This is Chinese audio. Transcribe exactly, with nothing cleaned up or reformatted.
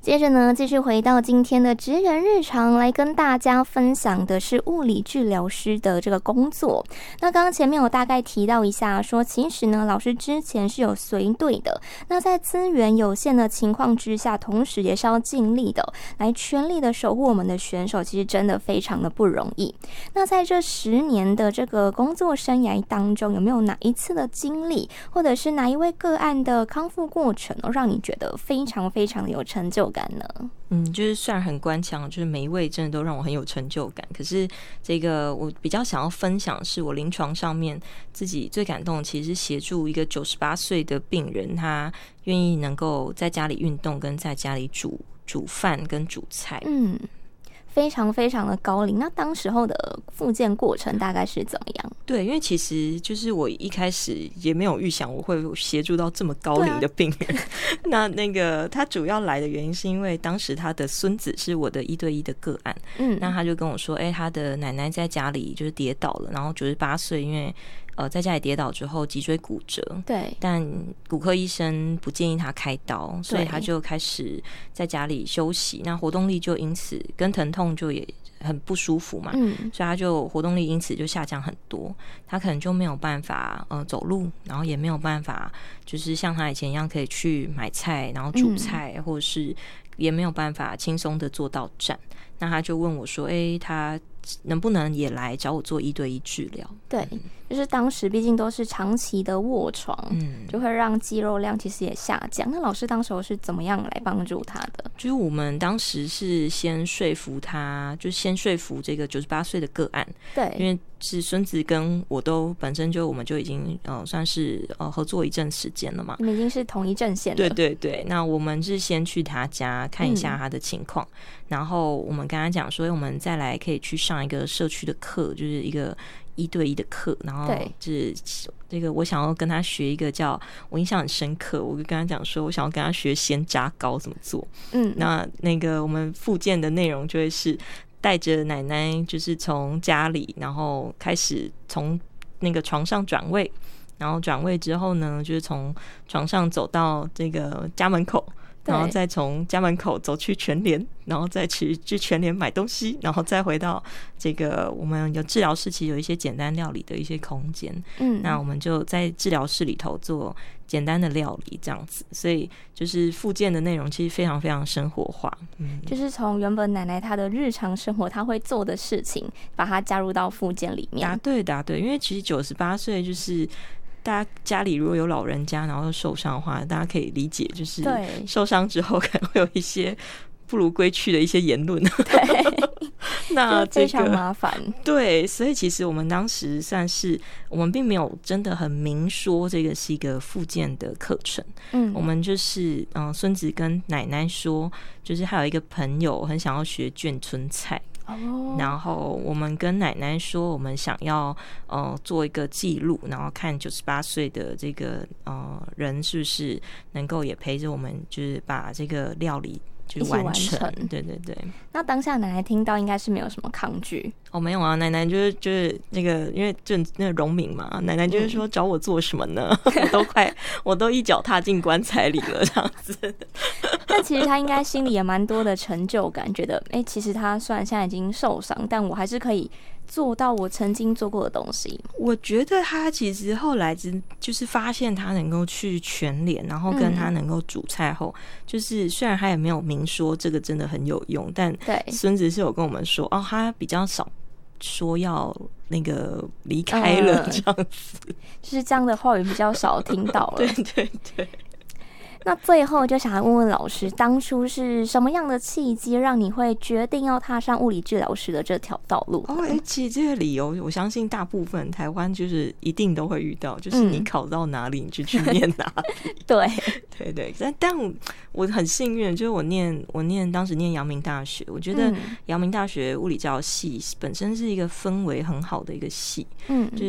接着呢，继续回到今天的职人日常，来跟大家分享的是物理治疗师的这个工作。那刚刚前面有大概提到一下说，其实呢老师之前是有随队的，那在资源有限的情况之下，同时也是要尽力的来全力的守护我们的选手，其实真的非常的不容易。那在这十年的这个工作生涯当中，有没有哪一次的经历，或者是哪一位个案的康复过程，让你觉得非常非常的有成就感呢？ 嗯，就是虽然很官腔，就是每一位真的都让我很有成就感。可是这个我比较想要分享的是，我临床上面自己最感动的，其实是协助一个九十八岁的病人，他愿意能够在家里运动，跟在家里煮煮饭跟煮菜。 嗯。非常非常的高龄，那当时候的复健过程大概是怎么样？ 对，因为其实就是我一开始也没有预想我会协助到这么高龄的病人。啊、那那个他主要来的原因是因为当时他的孙子是我的一对一的个案，嗯，那他就跟我说，哎、欸，他的奶奶在家里就是跌倒了，然后九十八岁，因为。呃，在家里跌倒之后脊椎骨折， 对， 但骨科医生不建议他开刀，所以他就开始在家里休息，那活动力就因此跟疼痛就也很不舒服嘛，嗯，所以他就活动力因此就下降很多，他可能就没有办法呃走路，然后也没有办法就是像他以前一样可以去买菜，然后煮菜，嗯、或者是也没有办法轻松的做到站。那他就问我说：“哎、欸，他能不能也来找我做一对一治疗？” 对，就是当时毕竟都是长期的卧床，嗯，就会让肌肉量其实也下降。那老师当时是怎么样来帮助他的？ 就是我们当时是先说服他，就先说服这个九十八岁的个案， 对， 因为是孙子跟我都本身就我们就已经呃算是呃合作一阵时间了嘛， 你们已经是同一阵线了。 对对对，那我们是先去他家看一下他的情况，嗯、然后我们跟他讲说，我们再来可以去上一个社区的课，就是一个一对一的课，然后就是这个我想要跟他学一个叫我印象很深刻，我就跟他讲说我想要跟他学鲜榨膏怎么做。嗯，那那个我们复健的内容就会是带着奶奶，就是从家里然后开始从那个床上转位，然后转位之后呢，就是从床上走到这个家门口，然后再从家门口走去全联，然后再去去全联买东西，然后再回到这个我们有治疗室，其实有一些简单料理的一些空间，嗯，那我们就在治疗室里头做简单的料理这样子，所以就是复健的内容其实非常非常生活化，嗯， 就是从原本奶奶她的日常生活她会做的事情，把它加入到复健里面。 答对答对，因为其实九十八岁就是大家家里如果有老人家然后受伤的话，大家可以理解，就是受伤之后可能会有一些不如归去的一些言论， 对， 那、这个、 非常麻烦。 对，所以其实我们当时算是我们并没有真的很明说这个是一个复健的课程，嗯，我们就是嗯，孙子跟奶奶说，就是还有一个朋友很想要学眷村菜。Oh. 然后我们跟奶奶说，我们想要呃做一个记录，然后看九十八岁的这个呃人是不是能够也陪着我们，就是把这个料理就是完成。 完成对对对。 那当下奶奶听到应该是没有什么抗拒。 哦，没有啊，奶奶就是就是那个，因为就那个荣民嘛，奶奶就是说找我做什么呢？嗯、我都快，我都一脚踏进棺材里了，这样子。 但其实他应该心里也蛮多的成就感，觉得哎、欸，其实他虽然现在已经受伤，但我还是可以做到我曾经做过的东西。 我觉得他其实后来就是发现他能够去全联，然后跟他能够煮菜后，嗯、就是虽然他也没有明说这个真的很有用，但孙子是有跟我们说，哦，他比较少说要那个离开了这样子，嗯， 就是这样的话语比较少听到了。 对对对。 那最后就想要问问老师，当初是什么样的契机让你会决定要踏上物理治疗师的这条道路？ 哦，欸，其实这个理由我相信大部分台湾就是一定都会遇到，就是你考到哪里你就去念哪里。 对对对，但但我我很幸运，就是我念我念当时念阳明大学，我觉得阳明大学物理治疗系本身是一个氛围很好的一个系，嗯，就是